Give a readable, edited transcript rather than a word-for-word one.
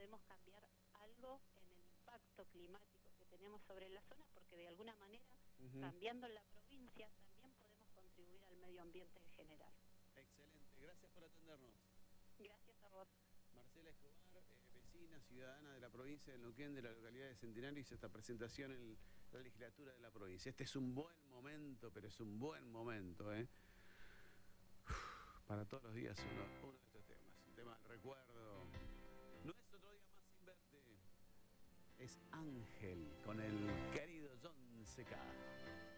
podemos cambiar algo en el impacto climático que tenemos sobre la zona, porque de alguna manera, cambiando la provincia, también podemos contribuir al medio ambiente en general. Excelente, gracias por atendernos. Gracias a vos. Marcela Escobar, vecina, ciudadana de la provincia de Neuquén, de la localidad de Centenario, hizo esta presentación en la legislatura de la provincia. Este es un buen momento, pero es un buen momento, para todos los días uno de estos temas, un tema del recuerdo. No es Otro Día Más Sin Verte, es Ángel con el querido John Seca.